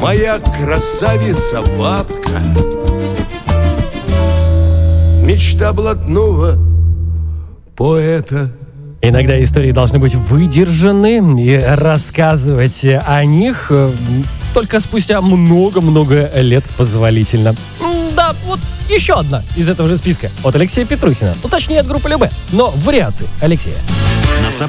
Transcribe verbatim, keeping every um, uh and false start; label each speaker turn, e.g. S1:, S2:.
S1: моя красавица-бабка, мечта блатного поэта.
S2: Иногда истории должны быть выдержаны, и рассказывать о них э, только спустя много-много лет позволительно. Да, вот еще одна из этого же списка от Алексея Петрухина. Ну, точнее, от группы Любэ, но вариации Алексея.